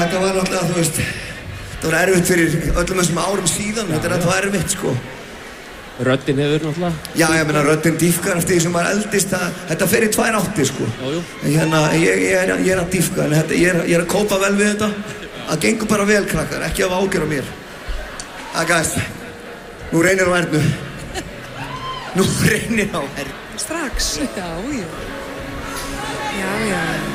þetta var náttúrulega, þú veist, þetta var erfitt fyrir öllum þessum árum síðan, þetta er erfitt, sko. Röddin hefur náttúrulega. Já, ég meina, röddin dýfkar eftir því sem maður eldist, þetta fer í 2 áttir, sko. Jú. Hérna, ég er að dýfka, en ég er að kópa vel við þetta. Það gengur bara vel, krakkar, ekki af ágjör á mér. Guys, nú reynir á Ernu. Nú reynir á Ernu. Strax, já.